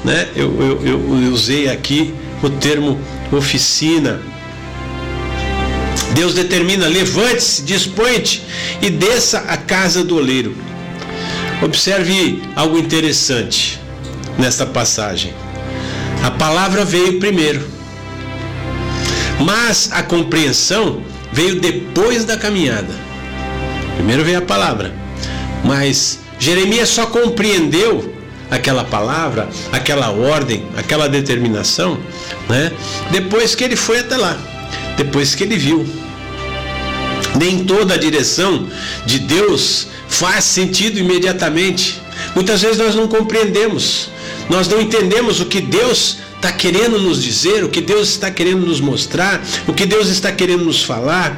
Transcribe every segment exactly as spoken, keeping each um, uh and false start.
né? Eu, eu, eu usei aqui o termo oficina. Deus determina: levante-se, dispõe-te e desça à casa do oleiro. Observe algo interessante nesta passagem. A palavra veio primeiro, mas a compreensão veio depois da caminhada. Primeiro veio a palavra, mas Jeremias só compreendeu aquela palavra, aquela ordem, aquela determinação, né, depois que ele foi até lá, depois que ele viu. Nem toda a direção de Deus faz sentido imediatamente. Muitas vezes nós não compreendemos, nós não entendemos o que Deus está querendo nos dizer, o que Deus está querendo nos mostrar, o que Deus está querendo nos falar.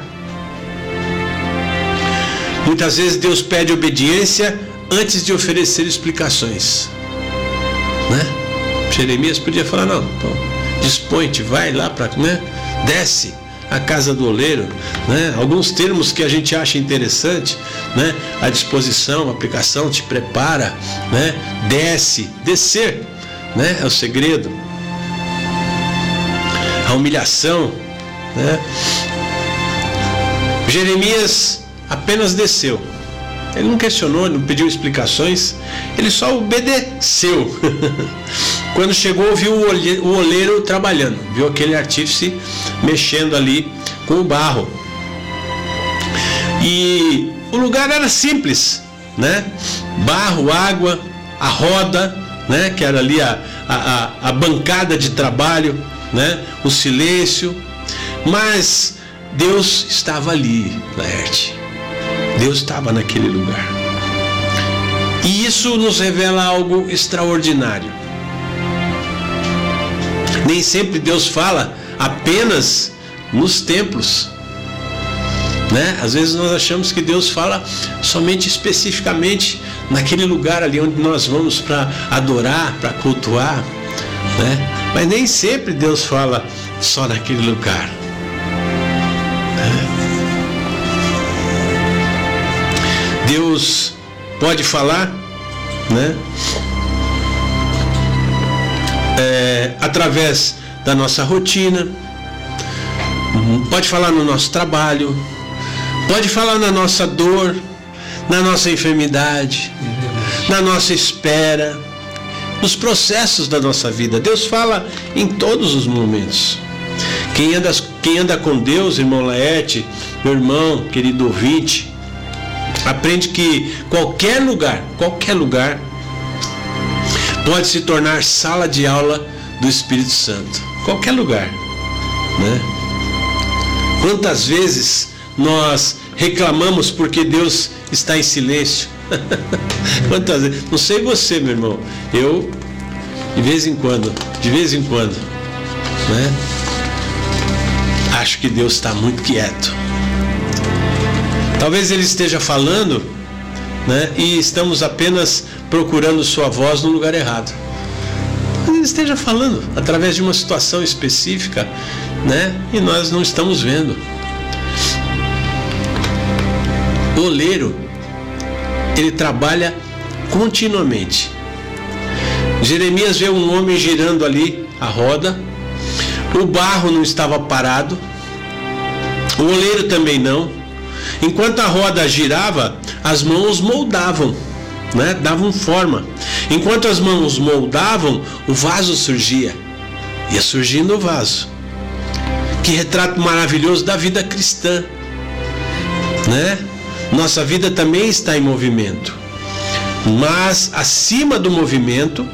Muitas vezes Deus pede obediência antes de oferecer explicações, né? Jeremias podia falar: não, então, dispõe-te, vai lá para, né? Desce a casa do oleiro, né? Alguns termos que a gente acha interessante, né? A disposição, a aplicação, te prepara, né? Desce, descer, né? É o segredo. A humilhação, né? Jeremias apenas desceu. Ele não questionou, não pediu explicações, ele só obedeceu. Quando chegou, viu o oleiro trabalhando, viu aquele artífice mexendo ali com o barro. E o lugar era simples, né? Barro, água, a roda, né? Que era ali a, a, a bancada de trabalho, né? O silêncio. Mas Deus estava ali, Laerte. Deus estava naquele lugar. E isso nos revela algo extraordinário. Nem sempre Deus fala apenas nos templos, né? Às vezes nós achamos que Deus fala somente especificamente naquele lugar ali onde nós vamos para adorar, para cultuar, né? Mas nem sempre Deus fala só naquele lugar. Deus pode falar, né? É, através da nossa rotina, pode falar no nosso trabalho, pode falar na nossa dor, na nossa enfermidade, na nossa espera, nos processos da nossa vida. Deus fala em todos os momentos. Quem anda, quem anda com Deus, irmão Laerte, meu irmão, querido ouvinte, aprende que qualquer lugar, qualquer lugar pode se tornar sala de aula do Espírito Santo. Qualquer lugar, né? Quantas vezes nós reclamamos porque Deus está em silêncio? Quantas vezes? Não sei você, meu irmão. Eu, de vez em quando, de vez em quando, né? Acho que Deus está muito quieto. Talvez Ele esteja falando, né? E estamos apenas procurando sua voz no lugar errado. Ele esteja falando através de uma situação específica, né? E nós não estamos vendo. O oleiro, ele trabalha continuamente. Jeremias vê um homem girando ali a roda. O barro não estava parado. O oleiro também não. Enquanto a roda girava, as mãos moldavam, né? Davam forma. Enquanto as mãos moldavam, o vaso surgia. Ia surgindo o vaso. Que retrato maravilhoso da vida cristã, né? Nossa vida também está em movimento. Mas acima do movimento,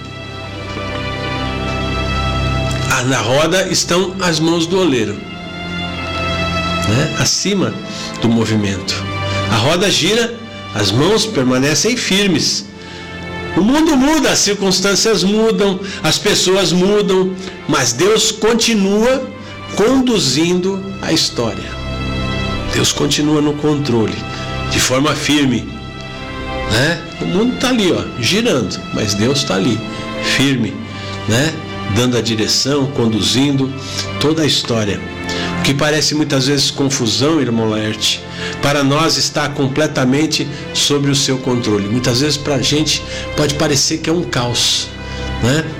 na roda estão as mãos do oleiro, né? Acima do movimento. A roda gira, as mãos permanecem firmes. O mundo muda, as circunstâncias mudam, as pessoas mudam, mas Deus continua conduzindo a história. Deus continua no controle, de forma firme, né? O mundo está ali, ó, girando, mas Deus está ali, firme, né? Dando a direção, conduzindo toda a história. O que parece muitas vezes confusão, irmão Laerte, para nós está completamente sobre o seu controle. Muitas vezes para a gente pode parecer que é um caos, né?